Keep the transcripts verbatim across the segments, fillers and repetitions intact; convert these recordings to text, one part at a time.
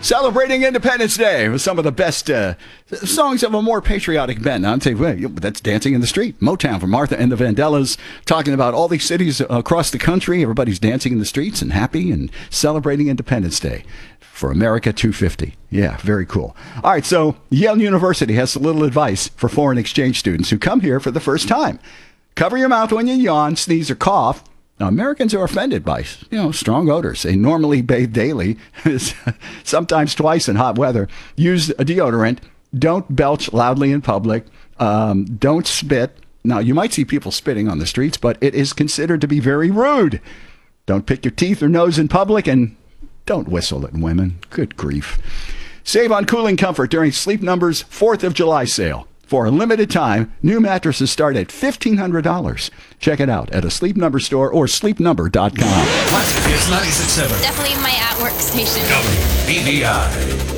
Celebrating Independence Day with some of the best uh, songs of a more patriotic bent. I'm saying, well, that's Dancing in the Street. Motown from Martha and the Vandellas, talking about all these cities across the country. Everybody's dancing in the streets and happy and celebrating Independence Day for America two fifty. Yeah, very cool. All right, so Yale University has a little advice for foreign exchange students who come here for the first time. Cover your mouth when you yawn, sneeze, or cough. Now, Americans are offended by, you know, strong odors. They normally bathe daily, sometimes twice in hot weather. Use a deodorant. Don't belch loudly in public. Um, don't spit. Now, you might see people spitting on the streets, but it is considered to be very rude. Don't pick your teeth or nose in public, and don't whistle at women. Good grief. Save on cooling comfort during Sleep Number's fourth of July sale. For a limited time, new mattresses start at fifteen hundred dollars. Check it out at a Sleep Number store or sleep number dot com. What? It's ninety-six point seven. Definitely my at-work station. W B B I.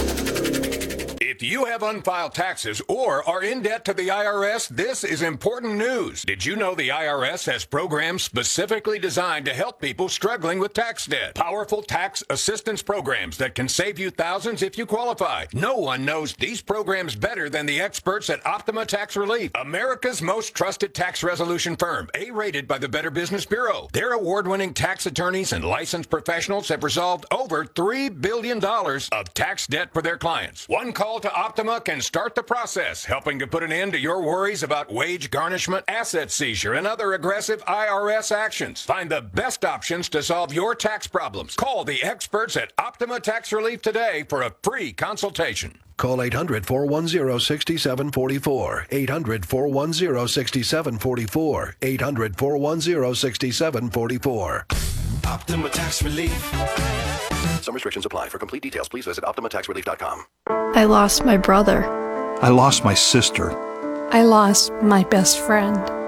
If you have unfiled taxes or are in debt to the I R S, this is important news. Did you know the I R S has programs specifically designed to help people struggling with tax debt? Powerful tax assistance programs that can save you thousands if you qualify. No one knows these programs better than the experts at Optima Tax Relief, America's most trusted tax resolution firm, A-rated by the Better Business Bureau. Their award-winning tax attorneys and licensed professionals have resolved over three billion dollars of tax debt for their clients. One call to Optima can start the process, helping to put an end to your worries about wage garnishment, asset seizure, and other aggressive I R S actions. Find the best options to solve your tax problems. Call the experts at Optima Tax Relief today for a free consultation. Call eight hundred, four one zero, six seven four four. eight hundred, four one zero, six seven four four. eight hundred, four one zero, six seven four four. Optima Tax Relief. Some restrictions apply. For complete details, please visit optima tax relief dot com. I lost my brother. I lost my sister. I lost my best friend.